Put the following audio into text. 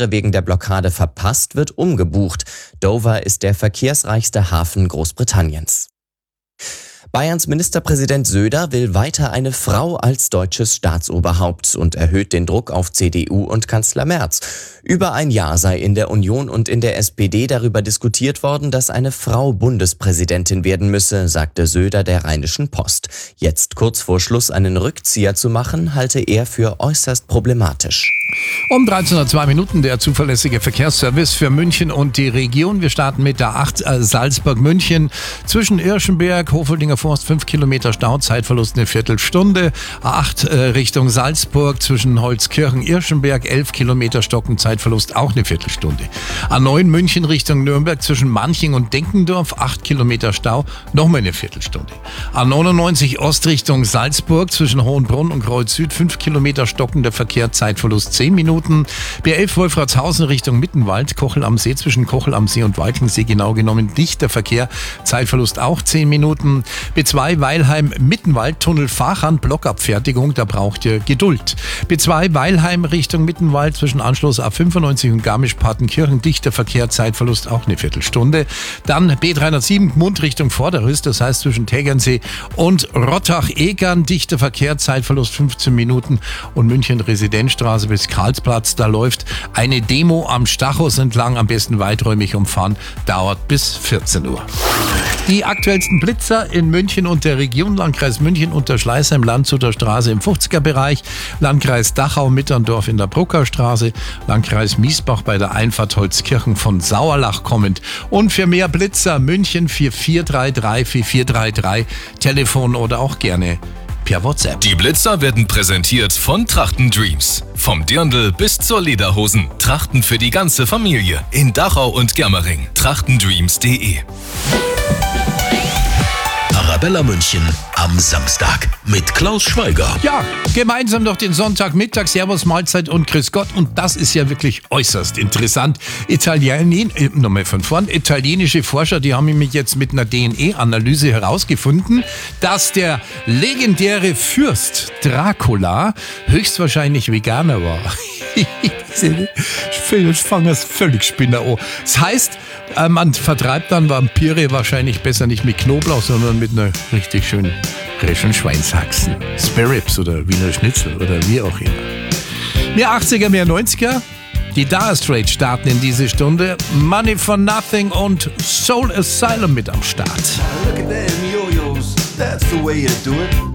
Fähre wegen der Blockade verpasst, wird umgebucht. Dover ist der verkehrsreichste Hafen Großbritanniens. Bayerns Ministerpräsident Söder will weiter eine Frau als deutsches Staatsoberhaupt und erhöht den Druck auf CDU und Kanzler Merz. Über ein Jahr sei in der Union und in der SPD darüber diskutiert worden, dass eine Frau Bundespräsidentin werden müsse, sagte Söder der Rheinischen Post. Jetzt kurz vor Schluss einen Rückzieher zu machen, halte er für äußerst problematisch. Um 13:02 der zuverlässige Verkehrsservice für München und die Region. Wir starten mit der A8 Salzburg-München. Zwischen Irschenberg, Hofeldinger Forst 5 Kilometer Stau, Zeitverlust eine Viertelstunde. A8 Richtung Salzburg zwischen Holzkirchen-Irschenberg 11 Kilometer Stocken, Zeitverlust auch eine Viertelstunde. A9 München Richtung Nürnberg zwischen Manching und Denkendorf 8 Kilometer Stau, nochmal eine Viertelstunde. A99 Ost Richtung Salzburg zwischen Hohenbrunn und Kreuz Süd 5 Kilometer stockender Verkehr, Zeitverlust 10 Minuten. B11 Wolfratshausen Richtung Mittenwald, Kochel am See zwischen Kochel am See und Walchensee genau genommen dichter Verkehr, Zeitverlust auch 10 Minuten. B2 Weilheim Mittenwald, Tunnel Fahrhahn, Blockabfertigung, da braucht ihr Geduld. B2 Weilheim Richtung Mittenwald zwischen Anschluss A95 und Garmisch-Partenkirchen, dichter Verkehr, Zeitverlust auch eine Viertelstunde. Dann B307 Gmund Richtung Vorderrüst, das heißt zwischen Tegernsee und Rottach-Egern, dichter Verkehr, Zeitverlust 15 Minuten. Und München Residenzstraße bis Karlsplatz, da läuft eine Demo am Stachus entlang, am besten weiträumig umfahren, dauert bis 14 Uhr. Die aktuellsten Blitzer in München und der Region: Landkreis München unter Schleißheim, Landshuter Straße im 50er-Bereich, Landkreis Dachau-Mitterndorf in der Bruckerstraße, Landkreis Miesbach bei der Einfahrt Holzkirchen von Sauerlach kommend. Und für mehr Blitzer München 4433 4433, Telefon oder auch gerne per WhatsApp. Die Blitzer werden präsentiert von Trachten Dreams. Vom Dirndl bis zur Lederhosen. Trachten für die ganze Familie. In Dachau und Germering. trachtendreams.de. Arabella München am Samstag mit Klaus Schweiger. Ja, gemeinsam durch den Sonntagmittag, Servus, Mahlzeit und Grüß Gott. Und das ist ja wirklich äußerst interessant. Italienische Forscher, die haben nämlich jetzt mit einer DNA-Analyse herausgefunden, dass der legendäre Fürst Dracula höchstwahrscheinlich Veganer war. Ich fange es völlig Spinner an. Das heißt, man vertreibt dann Vampire wahrscheinlich besser nicht mit Knoblauch, sondern mit einer richtig schönen frischen Schweinshaxen. Spare-Ribs oder Wiener Schnitzel oder wie auch immer. Mehr 80er, mehr 90er. Die Dire Straits starten in diese Stunde. Money for Nothing und Soul Asylum mit am Start. Look at them yo-yos, that's the way you do it.